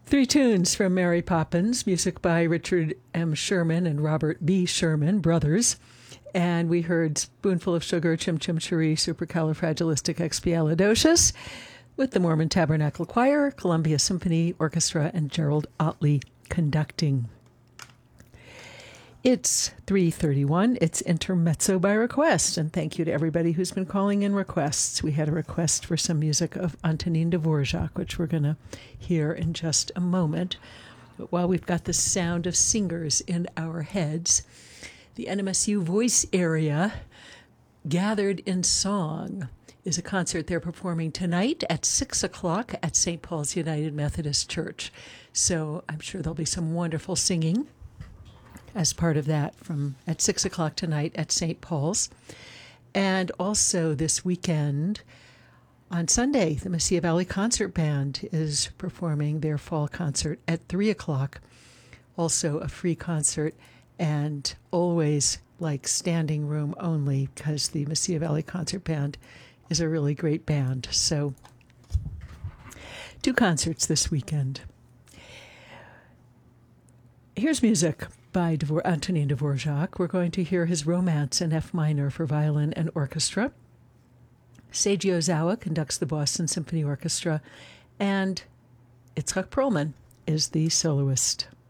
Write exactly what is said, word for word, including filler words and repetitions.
Three tunes from Mary Poppins, music by Richard M. Sherman and Robert B. Sherman, brothers. And we heard Spoonful of Sugar, Chim Chim Cheree, Supercalifragilisticexpialidocious with the Mormon Tabernacle Choir, Columbia Symphony Orchestra, and Gerald Otley conducting. It's three thirty-one. It's Intermezzo by request, and thank you to everybody who's been calling in requests. We had a request for some music of Antonin Dvorak, which we're going to hear in just a moment. But while we've got the sound of singers in our heads, the N M S U Voice Area Gathered in Song is a concert they're performing tonight at six o'clock at Saint Paul's United Methodist Church. So I'm sure there'll be some wonderful singing as part of that from at six o'clock tonight at Saint Paul's. And also this weekend, on Sunday, the Mesilla Valley Concert Band is performing their fall concert at three o'clock. Also a free concert, and always like standing room only, because the Mesilla Valley Concert Band is a really great band. So two concerts this weekend. Here's music by Dvor- Antonin Dvorak. We're going to hear his Romance in F minor for violin and orchestra. Seiji Ozawa conducts the Boston Symphony Orchestra, and Itzhak Perlman is the soloist.